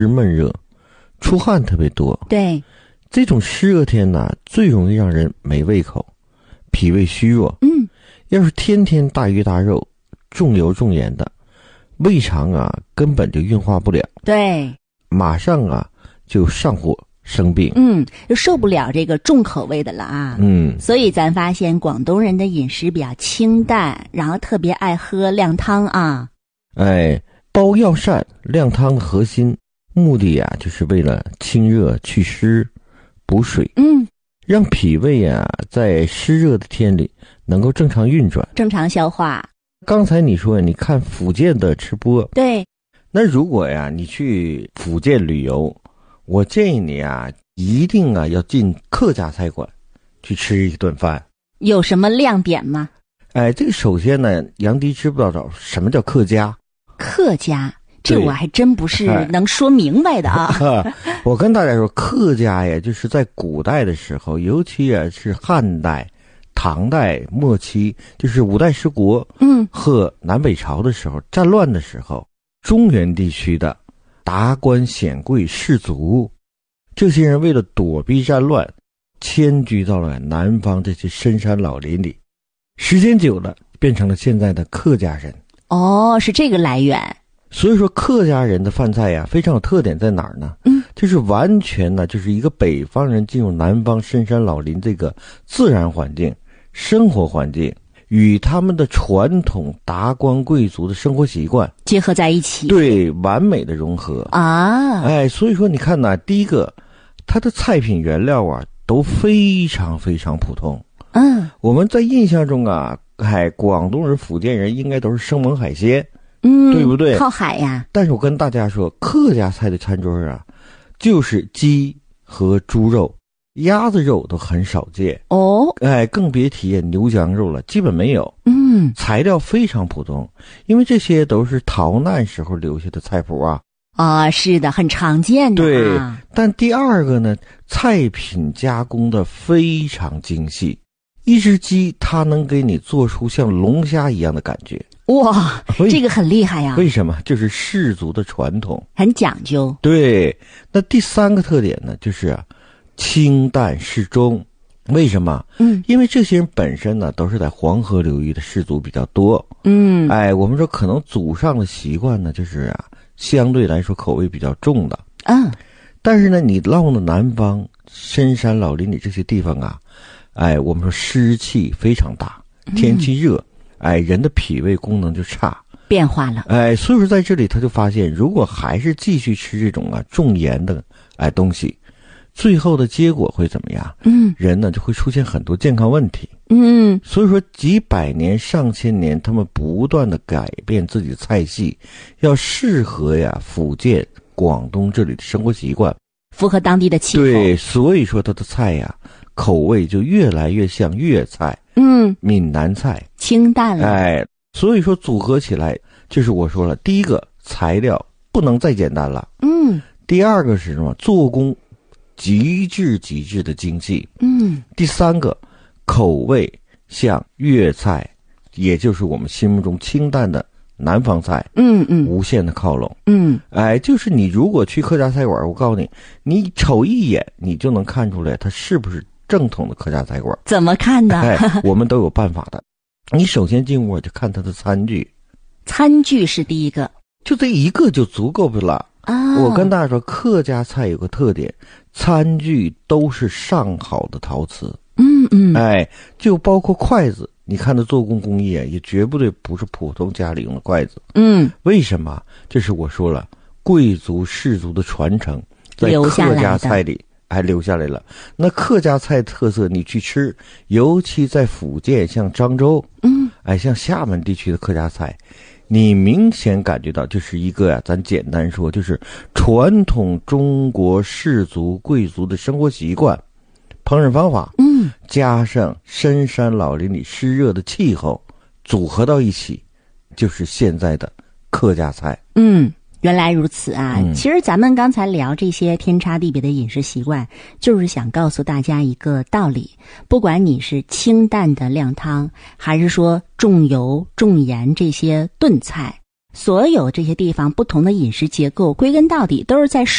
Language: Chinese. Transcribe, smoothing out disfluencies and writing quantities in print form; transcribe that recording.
闷热，出汗特别多。 对， 这种湿热天呢，最容易让人没胃口，脾胃虚弱。要是天天大鱼大肉，重油重盐的，胃肠啊根本就运化不了。 对， 马上啊就上火生病。 就受不了这个重口味的了啊。所以咱发现广东人的饮食比较清淡，然后特别爱喝靓汤啊。 煲药膳靓汤的核心目的啊，就是为了清热祛湿补水，让脾胃啊在湿热的天里能够正常运转， 正常消化。 刚才你说你看福建的吃播， 对， 那如果呀你去福建旅游，我建议你啊一定啊要进客家菜馆去吃一顿饭。 有什么亮点吗？ 这个首先呢，杨迪知不知道什么叫客家？ 客家，这我还真不是能说明白的啊。 我跟大家说，客家呀，就是在古代的时候，尤其啊是汉代、唐代末期，就是五代十国，和南北朝的时候，战乱的时候，中原地区的达官显贵士族，这些人为了躲避战乱，迁居到了南方这些深山老林里，时间久了，变成了现在的客家人。 是这个来源。 所以说客家人的饭菜呀，非常有特点在哪儿呢？就是完全呢，就是一个北方人进入南方深山老林这个自然环境、生活环境，与他们的传统达官贵族的生活习惯结合在一起， 对，完美的融合啊！所以说你看呢，第一个，它的菜品原料啊都非常非常普通。我们在印象中啊，广东人、福建人应该都是生猛海鲜，对不对？ 靠海呀。 但是我跟大家说，客家菜的餐桌啊，就是鸡和猪肉、鸭子肉都很少见更别提牛羊肉了，基本没有。材料非常普通，因为这些都是逃难时候留下的菜谱啊。 是的，很常见的。 对，但第二个呢，菜品加工的非常精细。一只鸡它能给你做出像龙虾一样的感觉。 哇，这个很厉害呀。 为什么？就是氏族的传统， 很讲究。 对，那第三个特点呢，就是清淡适中。为什么？因为这些人本身呢都是在黄河流域的氏族比较多。我们说可能祖上的习惯呢，就是相对来说口味比较重的。但是呢，你到了南方深山老林里这些地方我们说湿气非常大，天气热，人的脾胃功能就差， 变化了。 所以说在这里他就发现，如果还是继续吃这种重盐的东西，最后的结果会怎么样？人呢就会出现很多健康问题。所以说几百年上千年，他们不断的改变自己的菜系，要适合福建、广东这里的生活习惯， 符合当地的气候。 对，所以说他的菜口味就越来越像粤菜、闽南菜， 清淡了。 所以说组合起来，就是我说了，第一个材料不能再简单了。第二个是什么？做工极致的精细。第三个口味像粤菜，也就是我们心目中清淡的南方菜。无限的靠拢。就是你如果去客家菜馆，我告诉你，你瞅一眼你就能看出来它是不是正统的客家菜馆。 怎么看呢？ 我们都有办法的。你首先进屋就看它的餐具。 餐具是第一个， 就这一个就足够了。我跟大家说，客家菜有个特点，餐具都是上好的陶瓷。就包括筷子，你看它做工工艺也绝不是普通家里用的筷子。为什么？这是我说了，贵族氏族的传承，在客家菜里还留下来了。那客家菜特色你去吃，尤其在福建，像漳州，像厦门地区的客家菜，你明显感觉到就是一个咱简单说，就是传统中国氏族贵族的生活习惯、烹饪方法，加上深山老林里湿热的气候，组合到一起，就是现在的客家菜。 原来如此啊。其实咱们刚才聊这些天差地别的饮食习惯，就是想告诉大家一个道理，不管你是清淡的靓汤，还是说重油重盐这些炖菜， 所有这些地方不同的饮食结构，归根到底都是在